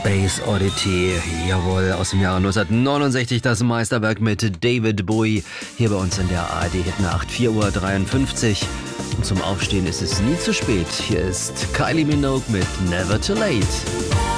Space Oddity, jawohl, aus dem Jahre 1969 das Meisterwerk mit David Bowie, hier bei uns in der ARD Hitnacht, 4:53 Uhr. Und zum Aufstehen ist es nie zu spät. Hier ist Kylie Minogue mit Never Too Late.